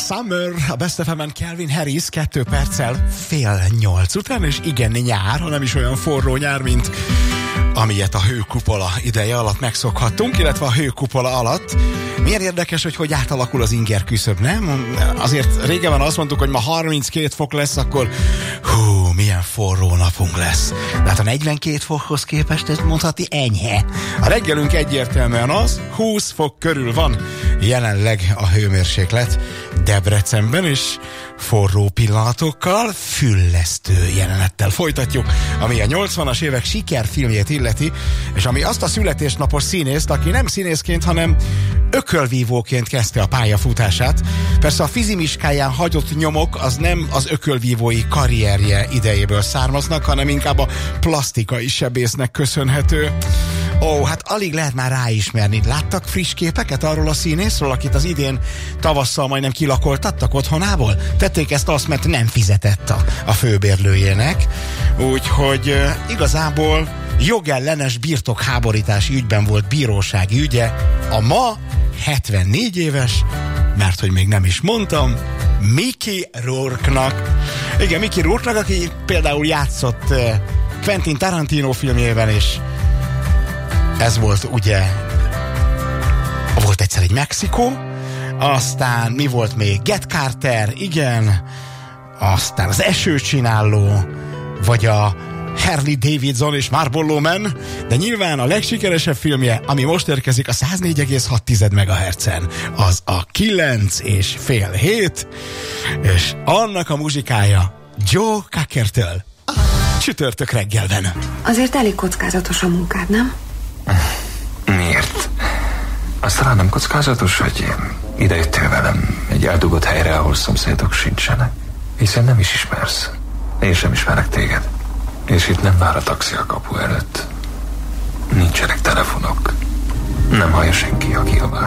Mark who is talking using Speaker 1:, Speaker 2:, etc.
Speaker 1: Summer, a Best FM-en Calvin Harris 2 perccel 7:30 után, és igen, nyár, hanem is olyan forró nyár, mint amilyet a hőkupola ideje alatt megszokhattunk, illetve a hőkupola alatt. Milyen érdekes, hogy átalakul az inger küszöb, nem? Azért régen azt mondtuk, hogy ma 32 fok lesz, akkor milyen forró napunk lesz. De hát a 42 fokhoz képest ez mondhatni enyhe. A reggelünk egyértelműen az, 20 fok körül van jelenleg a hőmérséklet Debrecenben, és forró pillanatokkal, füllesztő jelenettel folytatjuk, ami a 80-as évek sikerfilmjét illeti, és ami azt a születésnapos színészt, aki nem színészként, hanem ökölvívóként kezdte a pályafutását. Persze a fizimiskáján hagyott nyomok az nem az ökölvívói karrierje idejéből származnak, hanem inkább a plastikai sebésznek köszönhető. Hát alig lehet már ráismerni. Láttak friss képeket arról a színészről, akit az idén tavasszal majdnem kilakoltattak otthonából? Tették ezt azt, mert nem fizetett a főbérlőjének. Úgyhogy igazából jogellenes birtokháborítási ügyben volt bírósági ügye a ma 74 éves, mert hogy még nem is mondtam, Mickey Rourke-nak. Igen, Mickey Rourke-nak, aki például játszott Quentin Tarantino filmjében, és ez volt ugye, volt egyszer egy Mexikó, aztán mi volt még? Get Carter, igen, aztán az Esőcsináló, vagy a Harley Davidson és Marlboro Man, de nyilván a legsikeresebb filmje, ami most érkezik a 104,6 MHz-en, az a 9,5 és annak a muzsikája Joe Cockertől csütörtök reggelben.
Speaker 2: Azért elég kockázatos a munkád, nem?
Speaker 3: Miért? Az talán nem kockázatos, hogy idejöttél velem egy eldugott helyre, ahol szomszédok sincsenek, hiszen nem is ismersz. Én sem ismerek téged. És itt nem vár a taxi a kapu előtt. Nincsenek telefonok. Nem hallja senki, aki kiabál.